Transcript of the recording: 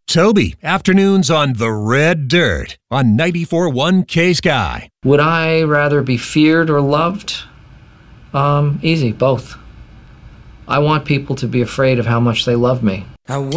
Toby, afternoons on The Red Dirt on 94.1 K-Sky. Would I rather be feared or loved? Easy, both. I want people to be afraid of how much they love me.